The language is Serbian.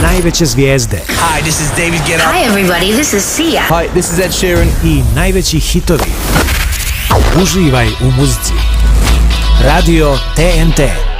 najveće zvijezde. Hi, this is David Guetta. Hi everybody, this is Sia. Hi, this is Ed Sheeran. I najveći hitovi. Uživaj u muzici. Radio TNT.